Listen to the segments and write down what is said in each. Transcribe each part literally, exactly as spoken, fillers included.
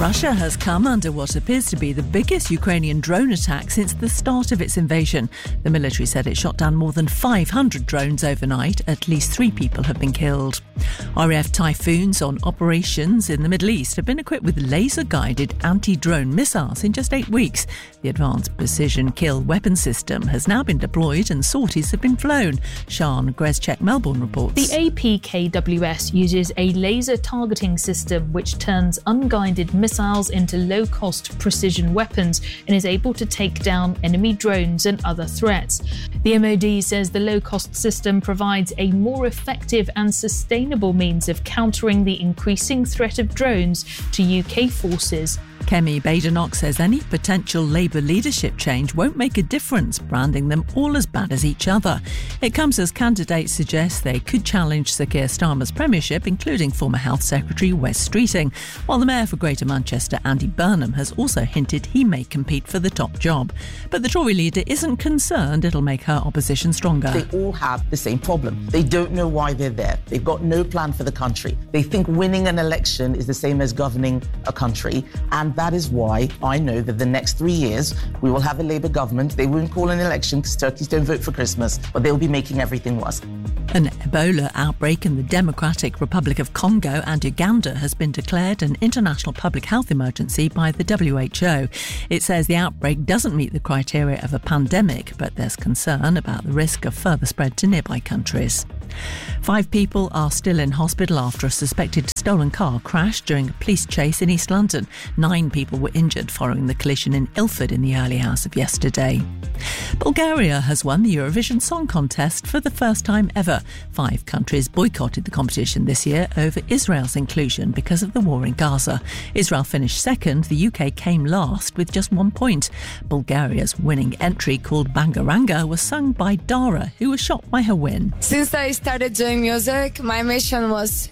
Russia has come under what appears to be the biggest Ukrainian drone attack since the start of its invasion. The military said it shot down more than five hundred drones overnight. At least three people have been killed. R A F Typhoons on operations in the Middle East have been equipped with laser-guided anti-drone missiles in just eight weeks. The Advanced Precision Kill Weapon System has now been deployed and sorties have been flown. Sian Grezchek, Melbourne reports. The A P K W S uses a laser targeting system which turns unguided missiles into low-cost precision weapons and is able to take down enemy drones and other threats. The M O D says the low-cost system provides a more effective and sustainable means of countering the increasing threat of drones to U K forces. Kemi Badenoch says any potential Labour leadership change won't make a difference, branding them all as bad as each other. It comes as candidates suggest they could challenge Sir Keir Starmer's premiership, including former Health Secretary Wes Streeting, while the Mayor for Greater Manchester, Andy Burnham, has also hinted he may compete for the top job. But the Tory leader isn't concerned it'll make her opposition stronger. They all have the same problem. They don't know why they're there. They've got no plan for the country. They think winning an election is the same as governing a country, and that is why I know that the next three years we will have a Labour government. They won't call an election because turkeys don't vote for Christmas, but they'll be making everything worse. An Ebola outbreak in the Democratic Republic of Congo and Uganda has been declared an international public health emergency by the W H O. It says the outbreak doesn't meet the criteria of a pandemic, but there's concern about the risk of further spread to nearby countries. Five people are still in hospital after a suspected stolen car crashed during a police chase in East London. Nine people were injured following the collision in Ilford in the early hours of yesterday. Bulgaria has won the Eurovision Song Contest for the first time ever. Five countries boycotted the competition this year over Israel's inclusion because of the war in Gaza. Israel finished second, the U K came last with just one point. Bulgaria's winning entry, called Bangaranga, was sung by Dara, who was shocked by her win. Since I started doing music, my mission was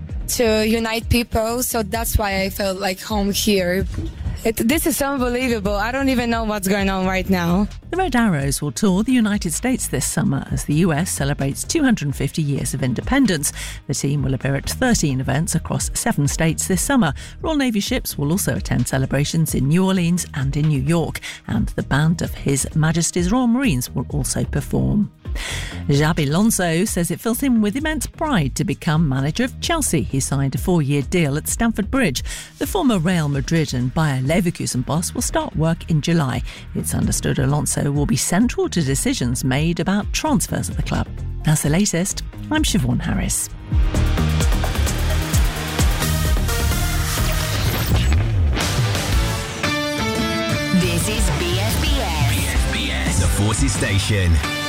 to unite people, so that's why I felt like home here. It, this is unbelievable. I don't even know what's going on right now. The Red Arrows will tour the United States this summer as the U S celebrates two hundred fifty years of independence. The team will appear at thirteen events across seven states this summer. Royal Navy ships will also attend celebrations in New Orleans and in New York, and the band of His Majesty's Royal Marines will also perform. Xabi Alonso says it fills him with immense pride to become manager of Chelsea. He signed a four-year deal at Stamford Bridge. The former Real Madrid and Bayer Leverkusen boss will start work in July. It's understood Alonso will be central to decisions made about transfers at the club. That's the latest. I'm Siobhan Harris. This is B S B S. B S B S, the Forces Station.